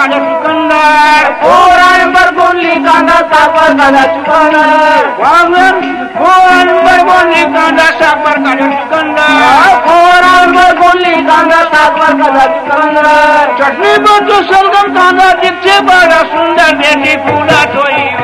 कांदा चुकंदर, 4 नंबर गोली कांदा साखर कांदा चुकंदर, 4 नंबर गोली कांदा साखर कांदा चुकंदर, 4 नंबर गोली कांदा साखर कांदा चुकंदर, चटनी बनतो सलगम कांदा दिखते बड़ा सुंदर, देती फूला ठोई